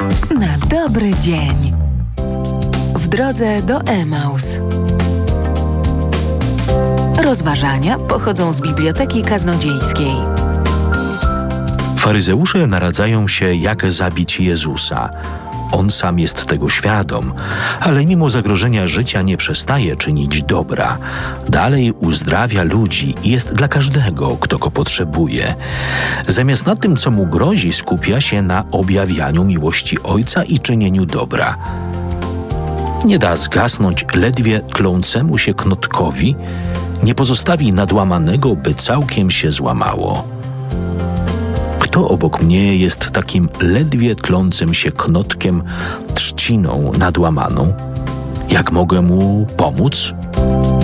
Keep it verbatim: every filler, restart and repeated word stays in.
Na dobry dzień. W drodze do Emaus. Rozważania pochodzą z Biblioteki Kaznodziejskiej. Faryzeusze naradzają się, jak zabić Jezusa. On sam jest tego świadom, ale mimo zagrożenia życia nie przestaje czynić dobra. Dalej uzdrawia ludzi i jest dla każdego, kto go potrzebuje. Zamiast na tym, co mu grozi, skupia się na objawianiu miłości Ojca i czynieniu dobra. Nie da zgasnąć ledwie tlącemu się knotkowi, nie pozostawi nadłamanego, by całkiem się złamało. Kto obok mnie jest takim ledwie tlącym się knotkiem, trzciną nadłamaną? Jak mogę mu pomóc?